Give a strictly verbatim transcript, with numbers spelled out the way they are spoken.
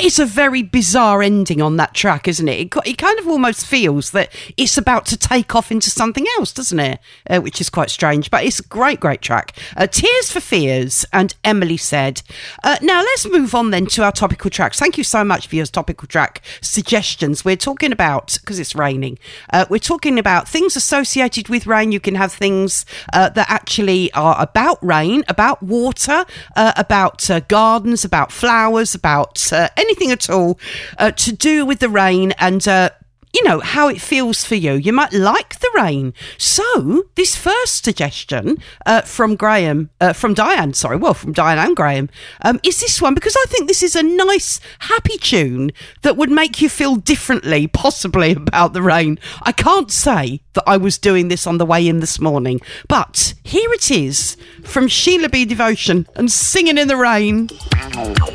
That is a very bizarre ending on that track, isn't it? It, co- it kind of almost feels that it's about to take off into something else, doesn't it? Uh, which is quite strange, but it's a great, great track. Uh, Tears for Fears and Emily Said. Uh, now, let's move on then to our topical tracks. Thank you so much for your topical track suggestions. We're talking about, because it's raining, uh, we're talking about things associated with rain. You can have things uh, that actually are about rain, about water, uh, about uh, gardens, about flowers, about uh, anything at all uh, to do with the rain and uh, you know, how it feels for you. You might like the rain. So this first suggestion uh, from Graham, uh, from Diane, sorry, well, from Diane and Graham, um, is this one, because I think this is a nice, happy tune that would make you feel differently, possibly, about the rain. I can't say that I was doing this on the way in this morning, but here it is from Sheila B. Devotion and Singing in the Rain.